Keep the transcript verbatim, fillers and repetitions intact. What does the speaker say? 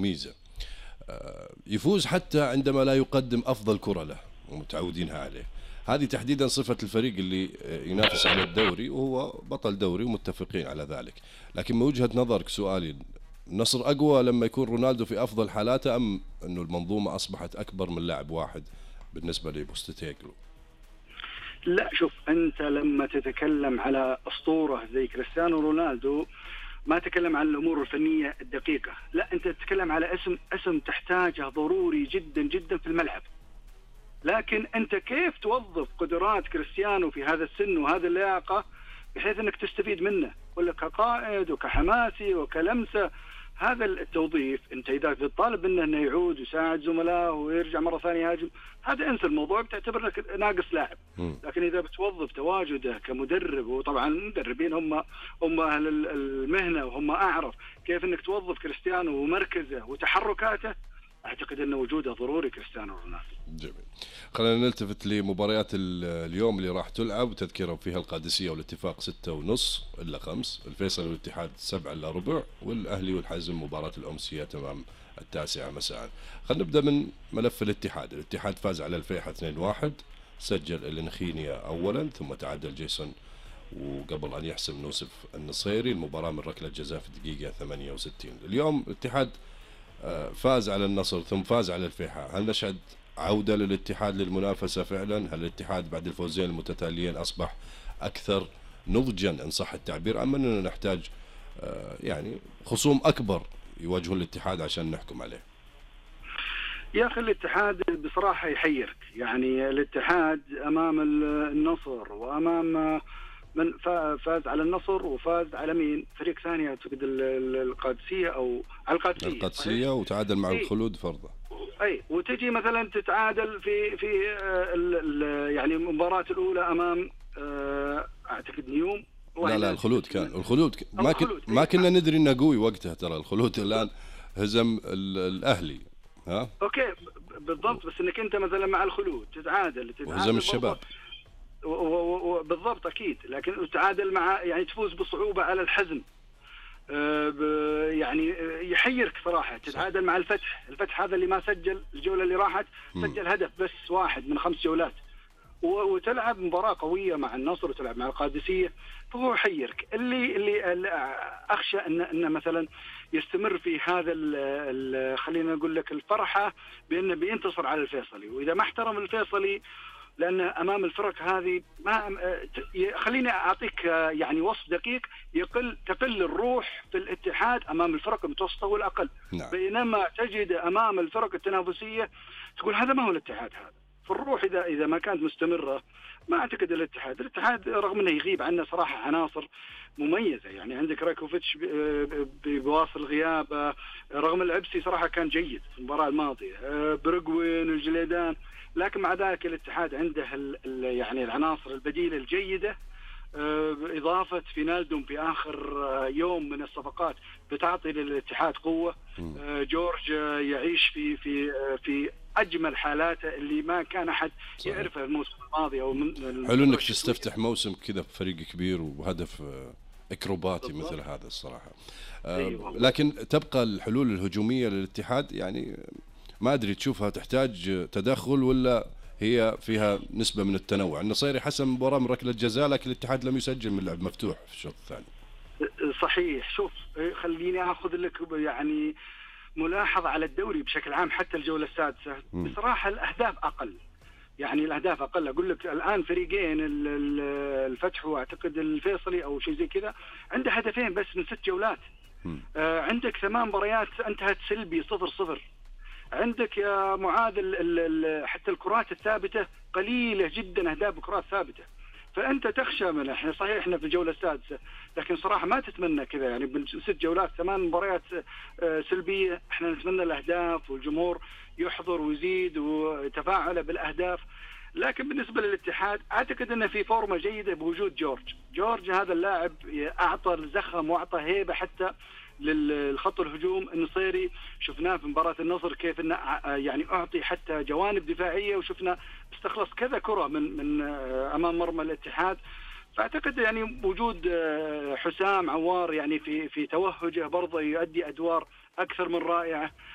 ميزة. يفوز حتى عندما لا يقدم أفضل كرة له ومتعودينها عليه. هذه تحديدا صفة الفريق اللي ينافس على الدوري وهو بطل دوري ومتفقين على ذلك. لكن من وجهة نظرك سؤالي، النصر أقوى لما يكون رونالدو في أفضل حالاته، أم أنه المنظومة أصبحت أكبر من لاعب واحد بالنسبة لبوستيتيغلو؟ لا شوف، أنت لما تتكلم على أسطورة زي كريستيانو رونالدو ما تتكلم عن الأمور الفنية الدقيقة، لا أنت تتكلم على اسم اسم تحتاجه ضروري جدا جدا في الملعب. لكن أنت كيف توظف قدرات كريستيانو في هذا السن وهذه اللياقة بحيث أنك تستفيد منه، ولا كقائد وكحماسي وكلمسة. هذا التوظيف أنت إذا تطالب منه أنه يعود ويساعد زملائه ويرجع مرة ثانية يهاجم، هذا انسى الموضوع، بتعتبر انك ناقص لاعب. لكن إذا بتوظف تواجده كمدرب، وطبعا المدربين هم هم أهل المهنة وهم أعرف كيف أنك توظف كريستيانو ومركزه وتحركاته، أعتقد أن وجوده ضروري كريستيانو رونالدو. جميل. خلينا نلتفت لمباريات اليوم اللي راح تلعب وتذكرهم فيها. القادسية والاتفاق ستة ونص إلا خمس، الفيصل والاتحاد سبعة إلا ربع، والأهلي والحزم مباراة الأمسية تمام التاسعة مساء. خلينا نبدأ من ملف الاتحاد. الاتحاد فاز على الفيحة اثنين واحد، سجل الانخينيا أولا ثم تعادل جيسون، وقبل أن يحسم نوسف النصيري المباراة من ركلة جزاء في الدقيقة ثمانية وستين. اليوم الاتحاد فاز على النصر ثم فاز على الفيحاء. هل نشهد عودة للاتحاد للمنافسة فعلا؟ هل الاتحاد بعد الفوزين المتتاليين أصبح أكثر نضجا إن صح التعبير، أم أننا نحتاج يعني خصوم أكبر يواجهون الاتحاد عشان نحكم عليه؟ يا أخي الاتحاد بصراحة يحيرك. يعني الاتحاد أمام النصر وأمام من فاز على النصر وفاز على مين؟ فريق ثاني اعتقد القادسية او على القادسية القادسية وتعادل مع الخلود فرضا. اي وتجي مثلا تتعادل في في يعني المباراة الأولى امام اعتقد نيوم. لا لا الخلود كان الخلود ما كن ما كنا ندري انه قوي وقتها. ترى الخلود الان هزم الاهلي. ها اوكي بالضبط، بس انك انت مثلا مع الخلود تتعادل تتعادل وهزم الشباب بالضبط اكيد، لكن تعادل مع يعني تفوز بصعوبه على الحزم. أه يعني يحيرك صراحه. تتعادل مع الفتح، الفتح هذا اللي ما سجل الجوله اللي راحت، سجل هدف بس واحد من خمس جولات، وتلعب مباراه قويه مع النصر وتلعب مع القادسيه، فهو يحيرك. اللي اللي اخشى ان ان مثلا يستمر في هذا ال خلينا نقول لك الفرحه بانه بينتصر على الفيصلي، واذا ما احترم الفيصلي لأن أمام الفرق هذه ما خليني أعطيك يعني وصف دقيق، يقل تقل الروح في الاتحاد أمام الفرق المتوسطة والأقل. نعم. بينما تجد أمام الفرق التنافسية تقول هذا ما هو الاتحاد. هذا في الروح إذا إذا ما كانت مستمرة ما أعتقد الاتحاد الاتحاد رغم أنه يغيب عنه صراحة عناصر مميزة. يعني عندك رايكوفيتش بواصل غياب، رغم العبسي صراحة كان جيد في المباراة الماضية، برغوين والجليدان، لكن مع ذلك الاتحاد عنده ال ال يعني العناصر البديلة الجيدة، إضافة فينالدوم في آخر يوم من الصفقات بتعطي للاتحاد قوة. جورج يعيش في في في أجمل حالاته اللي ما كان أحد يعرفه الموسم الماضي أو من حلو إنك تستفتح موسم كذا بفريق كبير وهدف أكروباتي مثل هذا الصراحة. أيوة. لكن تبقى الحلول الهجومية للاتحاد يعني ما أدري تشوفها تحتاج تدخل ولا هي فيها نسبة من التنوع؟ النصيري حسم مباراة من ركلة جزاء لكن الاتحاد لم يسجل من لعب مفتوح في الشوط الثاني. صحيح. شوف خليني أخذ لك يعني ملاحظة على الدوري بشكل عام حتى الجولة السادسة. م. بصراحة الأهداف أقل، يعني الأهداف أقل. أقول لك الآن فريقين الفتح وأعتقد الفيصلي أو شيء زي كذا عنده هدفين بس من ست جولات. آه عندك ثمان مباريات انتهت سلبي صفر صفر. عندك يا معاذ حتى الكرات الثابتة قليلة جدا، أهداف كرات ثابتة. فأنت تخشى من احنا صحيح احنا في الجولة السادسة، لكن صراحة ما تتمنى كذا. يعني من ست جولات ثمان مباريات سلبية، احنا نتمنى الأهداف والجمهور يحضر ويزيد وتفاعل بالأهداف. لكن بالنسبة للاتحاد أعتقد أنه في فورمة جيدة بوجود جورج. جورج هذا اللاعب أعطى الزخم وأعطى هيبة حتى للخط الهجوم. النصيري شفناه في مباراة النصر كيف انه يعني اعطي حتى جوانب دفاعية، وشفنا استخلص كذا كرة من من امام مرمى الاتحاد. فاعتقد يعني وجود حسام عوار يعني في في توهجه برضه يؤدي ادوار اكثر من رائعة.